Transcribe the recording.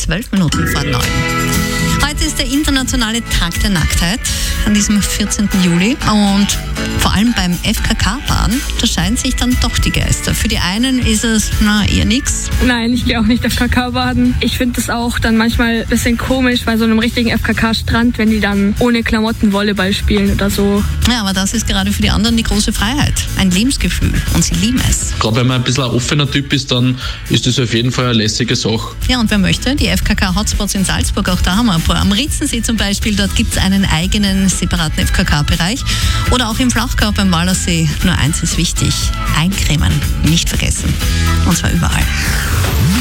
12 Minuten vor 9. Heute ist der internationale Tag der Nacktheit an diesem 14. Juli und vor allem beim FKK-Baden, da scheiden sich dann doch die Geister. Für die einen ist es eher nix. Nein, ich gehe auch nicht FKK-Baden. Ich finde das auch dann manchmal ein bisschen komisch bei so einem richtigen FKK-Strand, wenn die dann ohne Klamotten Volleyball spielen oder so. Ja, aber das ist gerade für die anderen die große Freiheit. Ein Lebensgefühl und sie lieben es. Gerade wenn man ein bisschen ein offener Typ ist, dann ist das auf jeden Fall eine lässige Sache. Ja, und wer möchte, die FKK-Hotspots in Salzburg, auch da haben wir ein paar. Am Ritzensee zum Beispiel, dort gibt es einen eigenen separaten FKK-Bereich. Oder auch im Flachgau beim Wallersee. Nur eins ist wichtig, eincremen, nicht vergessen. Und zwar überall.